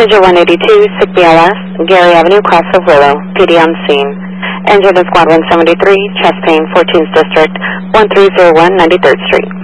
Passenger 182, Sick BLS, Gary Avenue, Cross of Willow, PD on scene. Engine is Squad 173, chest pain, 14th District, 1301 93rd Street.